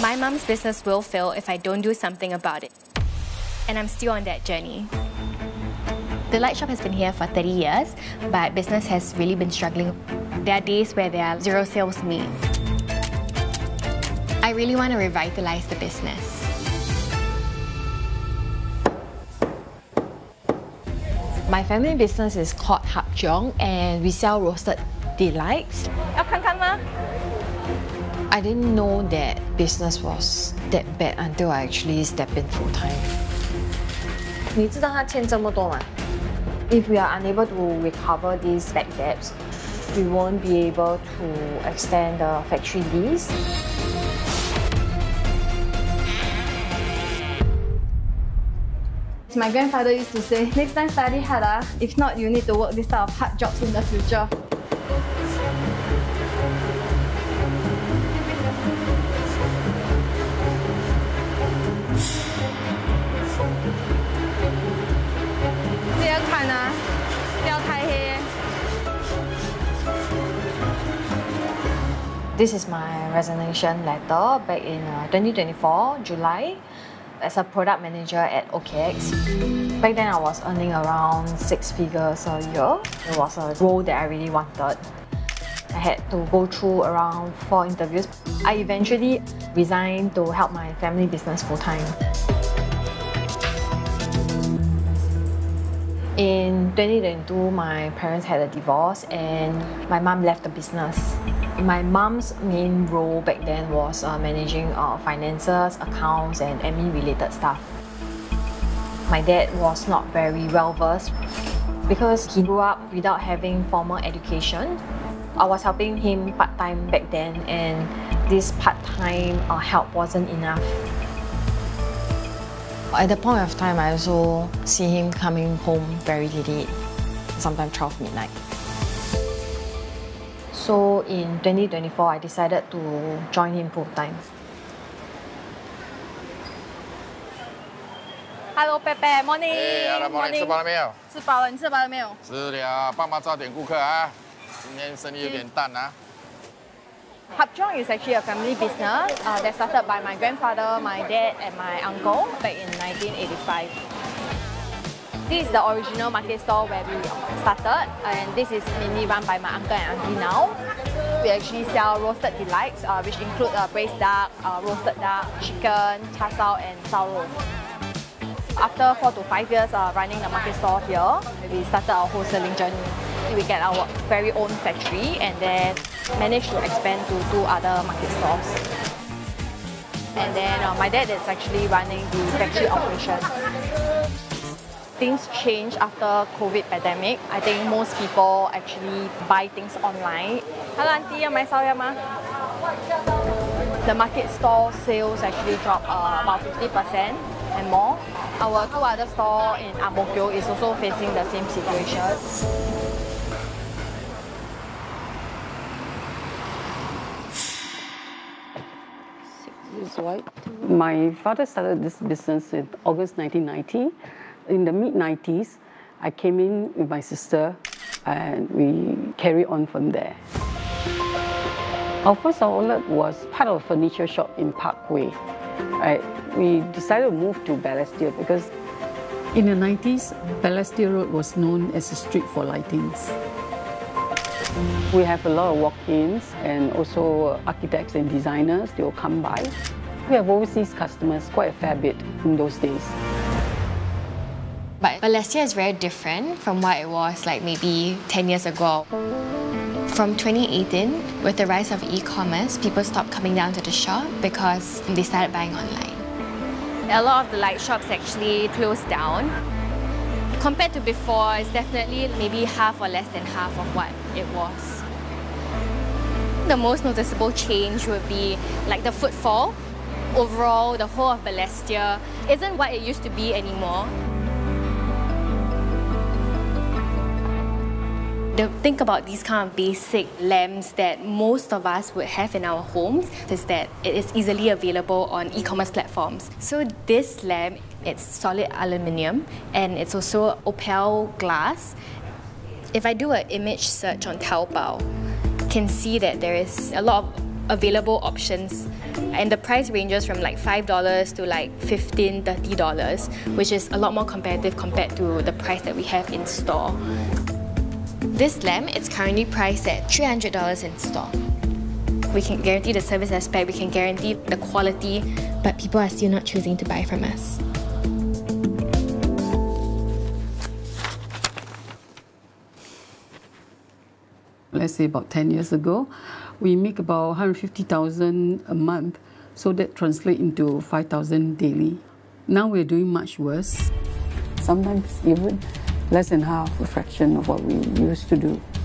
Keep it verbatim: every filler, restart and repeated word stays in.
My mum's business will fail if I don't do something about it. And I'm still on that journey. The light shop has been here for thirty years, but business has really been struggling. There are days where there are zero sales made. I really want to revitalize the business. My family business is called Hap Jeong, and we sell roasted delights. I didn't know that business was that bad until I actually stepped in full time. 你知道他欠这么多吗? If we are unable to recover these back debts, we won't be able to extend the factory lease. My grandfather used to say, next time study hard, ah. If not, you need to work this type of hard jobs in the future. This is my resignation letter back in uh, twenty twenty-four, July, as a product manager at O K X. Back then I was earning around six figures a year. It was a role that I really wanted. I had to go through around four interviews. I eventually resigned to help my family business full-time. In twenty twenty-two, my parents had a divorce and my mom left the business. My mom's main role back then was uh, managing uh, finances, accounts, and admin-related stuff. My dad was not very well versed because he grew up without having formal education. I was helping him part-time back then, and this part-time uh, help wasn't enough. At the point of time, I also see him coming home very late, sometimes twelve midnight. So in twenty twenty-four, I decided to join him full-time. Hello, Pepe. Morning. Hey, hello, morning. 吃饱了没有？ 吃饱了，你吃饱了没有？ 吃了，帮忙招点顾客啊。今天生意有点淡啊。 Hap Jeong is actually a family business uh, that started by my grandfather, my dad, and my uncle back in nineteen eighty-five. This is the original market store where we started, and this is mainly run by my uncle and auntie now. We actually sell roasted delights, uh, which include uh, braised duck, uh, roasted duck, chicken, char siu, and sao. After four to five years uh, running the market store here, we started our wholesaling journey. We get our very own factory and then managed to expand to two other market stores. And then uh, my dad is actually running the factory operation. Things changed after COVID pandemic. I think most people actually buy things online. Hello, auntie, you buy sao ma? The market store sales actually dropped uh, about fifty percent and more. Our two other stores in Ang Mo Kio is also facing the same situation. Right. My father started this business in August nineteen ninety. In the mid nineties, I came in with my sister and we carry on from there. Our first outlet was part of a furniture shop in Parkway. Right. We decided to move to Balestier because in the nineties, Balestier Road was known as a street for lightings. We have a lot of walk-ins and also architects and designers, they will come by. We have overseas customers, quite a fair bit in those days. But Balestier is very different from what it was like maybe ten years ago. From twenty eighteen, with the rise of e-commerce, people stopped coming down to the shop because they started buying online. A lot of the light shops actually closed down. Compared to before, it's definitely maybe half or less than half of what it was. The most noticeable change would be like the footfall. Overall, the whole of Balestier isn't what it used to be anymore. The think about these kind of basic lamps that most of us would have in our homes is that it is easily available on e-commerce platforms. So this lamp, it's solid aluminium and it's also opal glass. If I do an image search on Taobao, you can see that there is a lot of available options, and the price ranges from like five dollars to like fifteen dollars, thirty dollars, which is a lot more competitive compared to the price that we have in store. This lamp, it's currently priced at three hundred dollars in store. We can guarantee the service aspect, we can guarantee the quality, but people are still not choosing to buy from us. Let's say about ten years ago, we make about one hundred fifty thousand a month, so that translates into five thousand daily. Now we're doing much worse. Sometimes even less than half, a fraction of what we used to do.